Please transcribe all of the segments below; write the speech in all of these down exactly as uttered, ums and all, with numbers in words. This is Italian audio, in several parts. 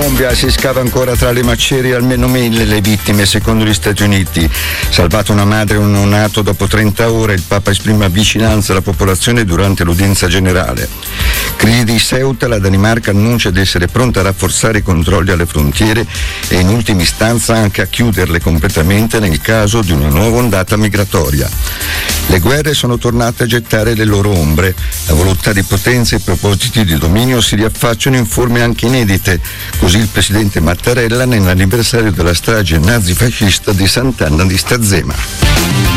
Colombia si scava ancora tra le macerie, almeno mille le vittime secondo gli Stati Uniti. Salvata una madre e un neonato dopo trenta ore, il Papa esprime vicinanza alla popolazione durante l'udienza generale. Crisi di Ceuta, la Danimarca annuncia di essere pronta a rafforzare i controlli alle frontiere e in ultima istanza anche a chiuderle completamente nel caso di una nuova ondata migratoria. Le guerre sono tornate a gettare le loro ombre. La volontà di potenza e i propositi di dominio si riaffacciano in forme anche inedite. Così il presidente Mattarella nell'anniversario della strage nazifascista di Sant'Anna di Stazzema.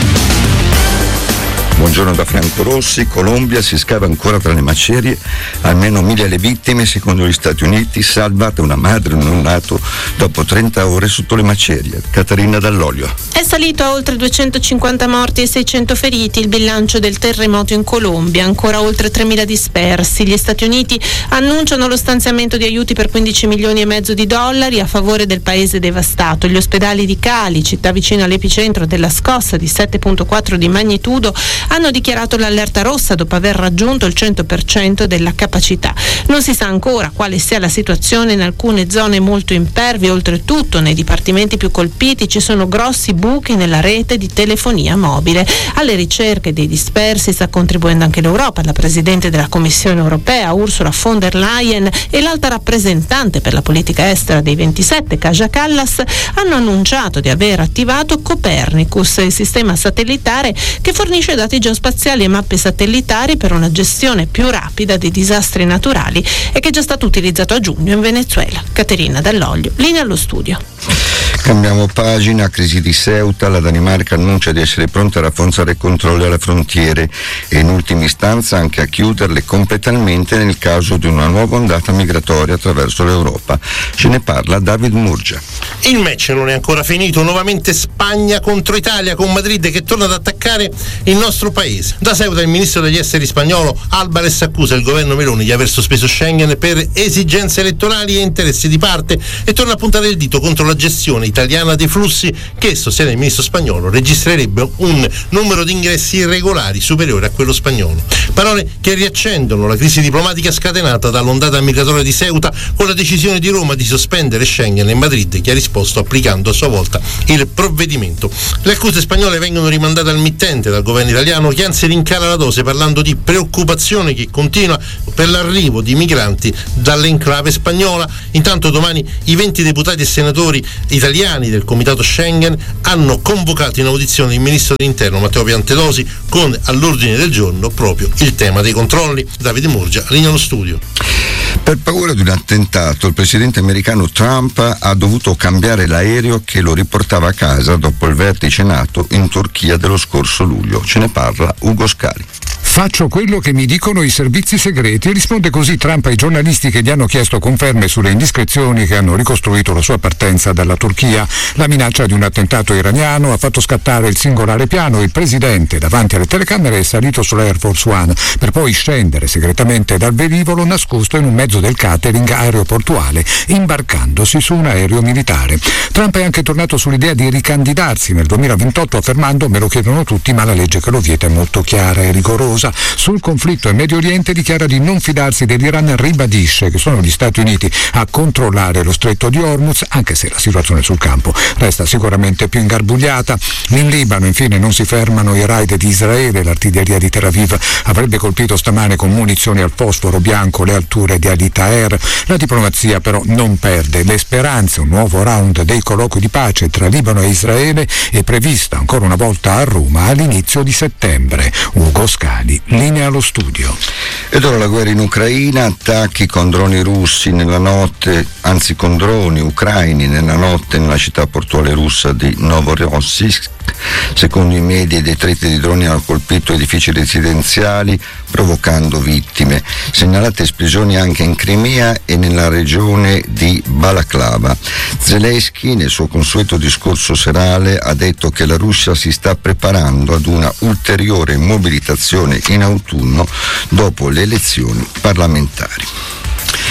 Buongiorno da Franco Rossi. Colombia si scava ancora tra le macerie, almeno mille le vittime secondo gli Stati Uniti, salvata una madre e un neonato dopo trenta ore sotto le macerie. Caterina Dall'Olio. È salito a oltre duecentocinquanta morti e seicento feriti il bilancio del terremoto in Colombia, ancora oltre tremila dispersi. Gli Stati Uniti annunciano lo stanziamento di aiuti per quindici milioni e mezzo di dollari a favore del paese devastato. Gli ospedali di Cali, città vicino all'epicentro della scossa di sette virgola quattro di magnitudo, hanno dichiarato l'allerta rossa dopo aver raggiunto il cento per cento della capacità. Non si sa ancora quale sia la situazione in alcune zone molto impervie, oltretutto nei dipartimenti più colpiti ci sono grossi buchi nella rete di telefonia mobile. Alle ricerche dei dispersi sta contribuendo anche l'Europa. La Presidente della Commissione europea, Ursula von der Leyen, e l'alta rappresentante per la politica estera dei ventisette, Kaja Kallas, hanno annunciato di aver attivato Copernicus, il sistema satellitare che fornisce dati geospaziali e mappe satellitari per una gestione più rapida dei disastri naturali e che è già stato utilizzato a giugno in Venezuela. Caterina Dall'Olio, linea allo studio. Cambiamo pagina. Crisi di Ceuta, la Danimarca annuncia di essere pronta a rafforzare i controlli alle frontiere e in ultima istanza anche a chiuderle completamente nel caso di una nuova ondata migratoria attraverso l'Europa. Ce ne parla David Murgia. Il match non è ancora finito, nuovamente Spagna contro Italia, con Madrid che torna ad attaccare il nostro paese. Da Ceuta il ministro degli esteri spagnolo Álvarez accusa il governo Meloni di aver sospeso Schengen per esigenze elettorali e interessi di parte e torna a puntare il dito contro la gestione italiana dei flussi che, sostiene il ministro spagnolo, registrerebbe un numero di ingressi irregolari superiore a quello spagnolo. Parole che riaccendono la crisi diplomatica scatenata dall'ondata migratoria di Ceuta con la decisione di Roma di sospendere Schengen e Madrid che ha risposto applicando a sua volta il provvedimento. Le accuse spagnole vengono rimandate al mittente dal governo italiano che anzi rincala la dose parlando di preoccupazione che continua per l'arrivo di migranti dall'enclave spagnola. Intanto domani i venti deputati e senatori italiani del comitato Schengen hanno convocato in audizione il ministro dell'interno Matteo Piantedosi con all'ordine del giorno proprio il tema dei controlli. Davide Murgia, linea allo studio. Per paura di un attentato, il presidente americano Trump ha dovuto cambiare l'aereo che lo riportava a casa dopo il vertice NATO in Turchia dello scorso luglio. Ce ne parla Ugo Scali. Faccio quello che mi dicono i servizi segreti, risponde così Trump ai giornalisti che gli hanno chiesto conferme sulle indiscrezioni che hanno ricostruito la sua partenza dalla Turchia. La minaccia di un attentato iraniano ha fatto scattare il singolare piano. Il presidente, davanti alle telecamere, è salito sull'Air Force One per poi scendere segretamente dal velivolo nascosto in un mezzo del catering aeroportuale, imbarcandosi su un aereo militare. Trump è anche tornato sull'idea di ricandidarsi nel duemilaventotto affermando: me lo chiedono tutti, ma la legge che lo vieta è molto chiara e rigorosa. Sul conflitto in Medio Oriente dichiara di non fidarsi dell'Iran, ribadisce che sono gli Stati Uniti a controllare lo stretto di Hormuz, anche se la situazione sul campo resta sicuramente più ingarbugliata. In Libano infine non si fermano i raid di Israele, l'artiglieria di Tel Aviv avrebbe colpito stamane con munizioni al fosforo bianco le alture di Ali Taher. La diplomazia però non perde le speranze, un nuovo round dei colloqui di pace tra Libano e Israele è prevista ancora una volta a Roma all'inizio di settembre. Ugo Scali, linea allo studio. Ed ora la guerra in Ucraina, attacchi con droni russi nella notte, anzi con droni ucraini nella notte nella città portuale russa di Novorossiysk. Secondo i media, i detriti di droni hanno colpito edifici residenziali provocando vittime. Segnalate esplosioni anche in Crimea e nella regione di Balaklava. Zelensky nel suo consueto discorso serale ha detto che la Russia si sta preparando ad una ulteriore mobilitazione in autunno dopo le elezioni parlamentari.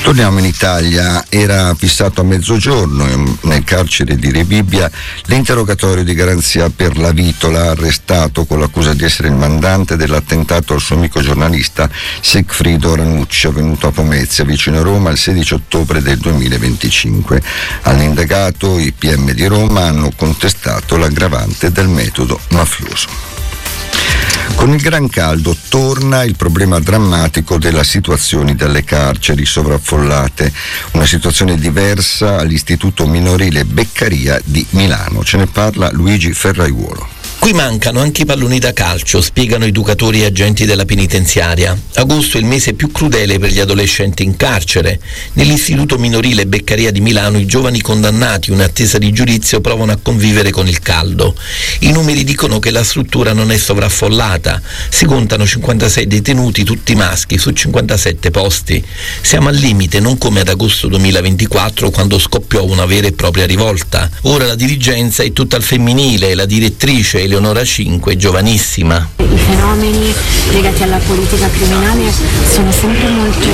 Torniamo in Italia. Era fissato a mezzogiorno nel carcere di Rebibbia l'interrogatorio di garanzia per la Vitola, arrestato con l'accusa di essere il mandante dell'attentato al suo amico giornalista Sigfrido Ranucci, avvenuto a Pomezia, vicino a Roma, il sedici ottobre del duemilaventicinque. All'indagato i P M di Roma hanno contestato l'aggravante del metodo mafioso. Con il gran caldo torna il problema drammatico della situazione delle carceri sovraffollate, una situazione diversa all'Istituto Minorile Beccaria di Milano. Ce ne parla Luigi Ferraiuolo. Qui mancano anche i palloni da calcio, spiegano educatori e agenti della penitenziaria. Agosto è il mese più crudele per gli adolescenti in carcere. Nell'istituto minorile Beccaria di Milano i giovani condannati in attesa di giudizio provano a convivere con il caldo. I numeri dicono che la struttura non è sovraffollata. Si contano cinquantasei detenuti, tutti maschi, su cinquantasette posti. Siamo al limite, non come ad agosto duemilaventiquattro, quando scoppiò una vera e propria rivolta. Ora la dirigenza è tutta al femminile e la direttrice Eleonora Cinque, giovanissima. I fenomeni legati alla politica criminale sono sempre molto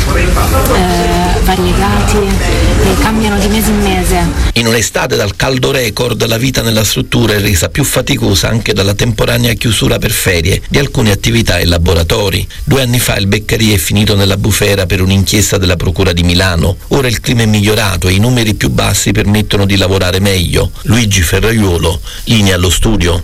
eh, variegati e cambiano di mese in mese. In un'estate dal caldo record la vita nella struttura è resa più faticosa anche dalla temporanea chiusura per ferie di alcune attività e laboratori. Due anni fa il Beccaria è finito nella bufera per un'inchiesta della Procura di Milano. Ora il clima è migliorato e i numeri più bassi permettono di lavorare meglio. Luigi Ferraiuolo, linea allo studio.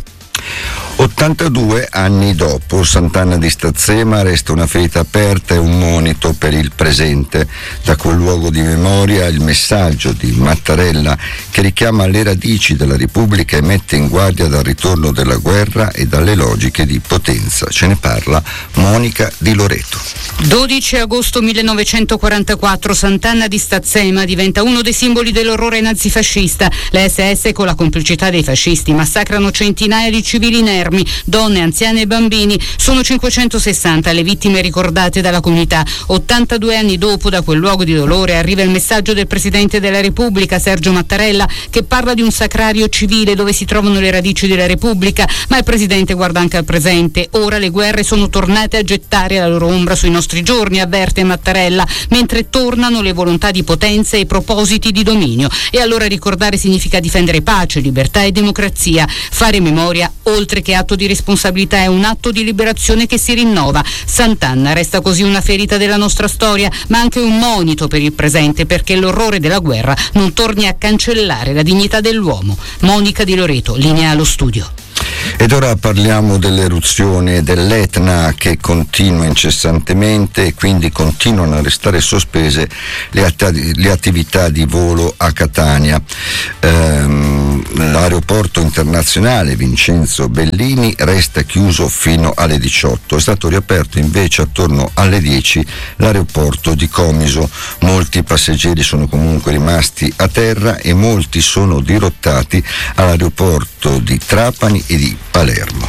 ottantadue anni dopo, Sant'Anna di Stazzema resta una ferita aperta e un monito per il presente. Da quel luogo di memoria il messaggio di Mattarella che richiama le radici della Repubblica e mette in guardia dal ritorno della guerra e dalle logiche di potenza. Ce ne parla Monica Di Loreto. dodici agosto millenovecentoquarantaquattro, Sant'Anna di Stazzema diventa uno dei simboli dell'orrore nazifascista. Le S S, con la complicità dei fascisti, massacrano centinaia di civili inermi, donne, anziani e bambini. Sono cinquecentosessanta le vittime ricordate dalla comunità. ottantadue anni dopo, da quel luogo di dolore arriva il messaggio del Presidente della Repubblica, Sergio Mattarella, che parla di un sacrario civile dove si trovano le radici della Repubblica, ma il Presidente guarda anche al presente. Ora le guerre sono tornate a gettare la loro ombra sui nostri giorni, avverte Mattarella, mentre tornano le volontà di potenza e i propositi di dominio. E allora ricordare significa difendere pace, libertà e democrazia. Fare memoria, oltre che atto di responsabilità, è un atto di liberazione che si rinnova. Sant'Anna resta così una ferita della nostra storia, ma anche un monito per il presente, perché l'orrore della guerra non torni a cancellare la dignità dell'uomo. Monica Di Loreto, linea allo studio. Ed ora parliamo dell'eruzione dell'Etna che continua incessantemente e quindi continuano a restare sospese le, att- le attività di volo a Catania. Ehm, l'aeroporto internazionale Vincenzo Bellini resta chiuso fino alle diciotto. È stato riaperto invece attorno alle dieci l'aeroporto di Comiso. Molti passeggeri sono comunque rimasti a terra e molti sono dirottati all'aeroporto di Trapani e di Palermo.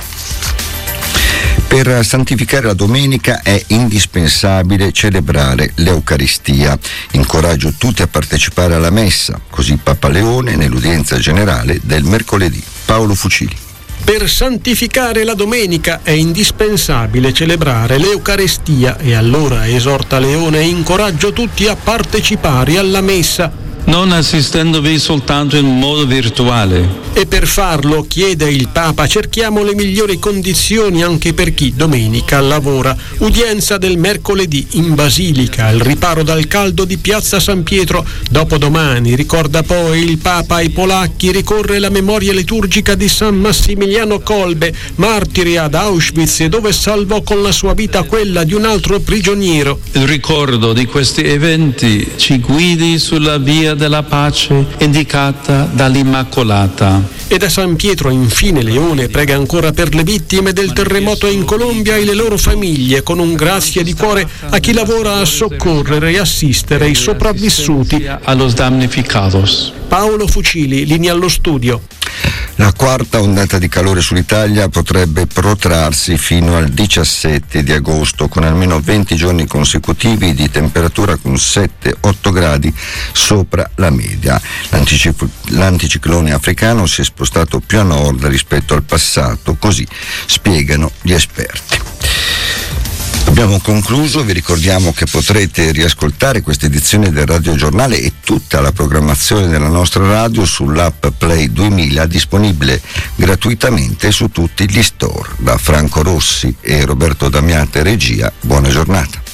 Per santificare la domenica è indispensabile celebrare l'Eucaristia. Incoraggio tutti a partecipare alla messa, così Papa Leone nell'udienza generale del mercoledì. Paolo Fucili. Per santificare la domenica è indispensabile celebrare l'Eucaristia e allora esorta Leone e incoraggio tutti a partecipare alla messa, non assistendovi soltanto in modo virtuale. E per farlo, chiede il Papa, cerchiamo le migliori condizioni anche per chi domenica lavora. Udienza del mercoledì in Basilica, al riparo dal caldo di Piazza San Pietro. Dopodomani, ricorda poi il Papa ai polacchi, ricorre la memoria liturgica di San Massimiliano Kolbe, martire ad Auschwitz, dove salvò con la sua vita quella di un altro prigioniero. Il ricordo di questi eventi ci guidi sulla via della pace indicata dall'Immacolata. E da San Pietro infine Leone prega ancora per le vittime del terremoto in Colombia e le loro famiglie, con un grazie di cuore a chi lavora a soccorrere e assistere i sopravvissuti. A los damnificados. Paolo Fucili, linea allo studio. La quarta ondata di calore sull'Italia potrebbe protrarsi fino al diciassette di agosto, con almeno venti giorni consecutivi di temperatura con sette otto gradi sopra la media. L'anticicl- l'anticiclone africano si è spostato più a nord rispetto al passato, così spiegano gli esperti. Abbiamo concluso, vi ricordiamo che potrete riascoltare questa edizione del Radio Giornale e tutta la programmazione della nostra radio sull'app Play duemila, disponibile gratuitamente su tutti gli store. Da Franco Rossi e Roberto Damiate regia, buona giornata.